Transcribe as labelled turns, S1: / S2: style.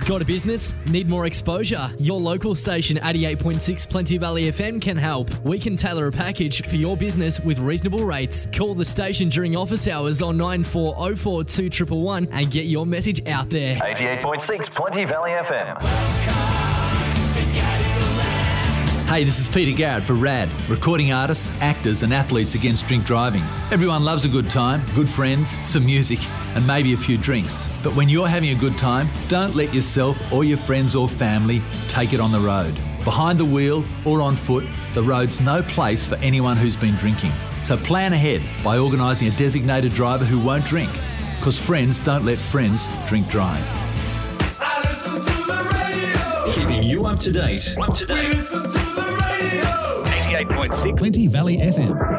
S1: Got a business? Need more exposure? Your local station 88.6 Plenty Valley FM can help. We can tailor a package for your business with reasonable rates. Call the station during office hours on 9404 2111 and get your message out there.
S2: 88.6 Plenty Valley FM.
S3: Hey, this is Peter Garrett for RAD, recording artists, actors and athletes against drink driving. Everyone loves a good time, good friends, some music and maybe a few drinks. But when you're having a good time, don't let yourself or your friends or family take it on the road. Behind the wheel or on foot, the road's no place for anyone who's been drinking. So plan ahead by organising a designated driver who won't drink, because friends don't let friends drink drive.
S4: Keeping you up to date. We listen to the radio. 88.6
S5: Plenty Valley FM.